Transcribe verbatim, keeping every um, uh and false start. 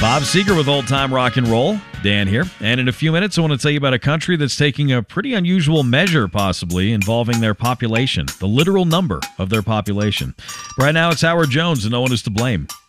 Bob Seger with Old Time Rock and Roll. Dan here. And in a few minutes, I want to tell you about a country that's taking a pretty unusual measure, possibly, involving their population, the literal number of their population. Right now, it's Howard Jones, and no one is to blame.